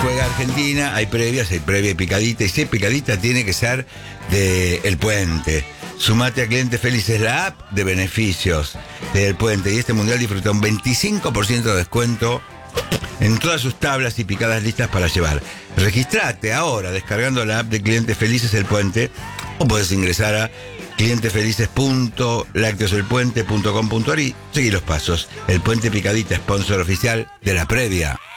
juega Argentina, hay previa y picadita. Y si hay picadita, tiene que ser de El Puente. Sumate a Clientes Felices, la app de beneficios del Puente. Y este mundial disfruta un 25% de descuento en todas sus tablas y picadas listas para llevar. Registrate ahora descargando la app de Clientes Felices El Puente, o podés ingresar a clientesfelices.lacteoselpuente.com.ar y seguir los pasos. El Puente Picadita, sponsor oficial de la previa.